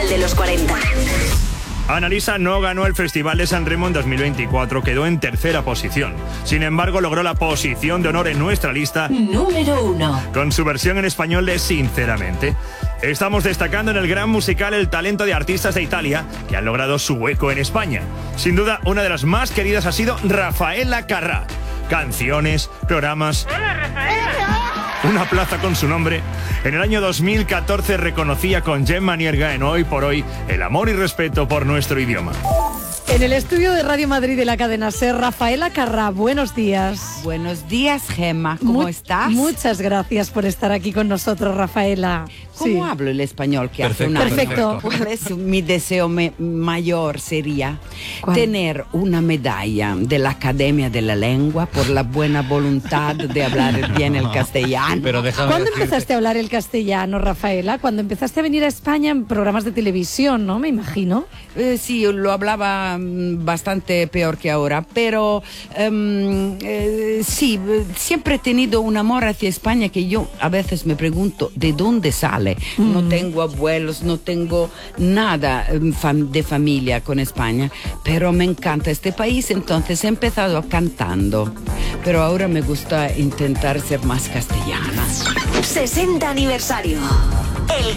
Festival de los 40. Annalisa no ganó el Festival de San Remo en 2024, quedó en tercera posición. Sin embargo, logró la posición de honor en nuestra lista número 1 con su versión en español de Sinceramente. Estamos destacando en el gran musical el talento de artistas de Italia que han logrado su hueco en España. Sin duda, una de las más queridas ha sido Raffaella Carrà. Canciones, programas... ¡Hola, Rafaela! Una plaza con su nombre. En el año 2014 reconocía con Gemma Nierga en Hoy por Hoy el amor y respeto por nuestro idioma. En el estudio de Radio Madrid de la cadena SER, Raffaella Carrà, buenos días. Buenos días, Gemma, ¿cómo estás? Muchas gracias por estar aquí con nosotros, Raffaella. ¿Cómo hablo el español que hace un año? Perfecto. ¿Cuál es mi deseo mayor? Sería tener una medalla de la Academia de la Lengua por la buena voluntad de hablar bien el castellano. Pero ¿Cuándo empezaste a hablar el castellano, Raffaella? Cuando empezaste a venir a España en programas de televisión, ¿no? Me imagino. Sí, lo hablaba bastante peor que ahora, pero sí, siempre he tenido un amor hacia España que yo a veces me pregunto de dónde sale. No tengo abuelos, no tengo nada de familia con España, pero me encanta este país, entonces he empezado cantando, pero ahora me gusta intentar ser más castellana. 60 aniversario. El